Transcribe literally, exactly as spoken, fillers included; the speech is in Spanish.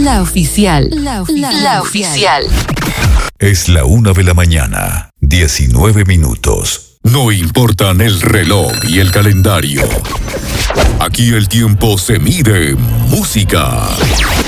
La oficial. La, ofi- la, la oficial. Es la una de la mañana, diecinueve minutos. No importan el reloj y el calendario. Aquí el tiempo se mide en música.